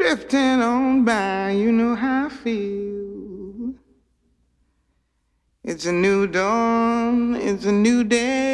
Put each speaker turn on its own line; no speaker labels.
drifting on by, you know how I feel. It's a new dawn, it's a new day.